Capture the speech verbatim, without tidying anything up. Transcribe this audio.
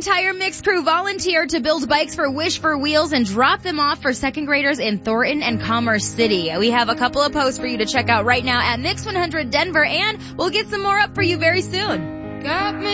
entire Mix crew volunteered to build bikes for Wish for Wheels and drop them off for second graders in Thornton and Commerce City. We have a couple of posts for you to check out right now at Mix one hundred Denver, and we'll get some more up for you very soon. Got me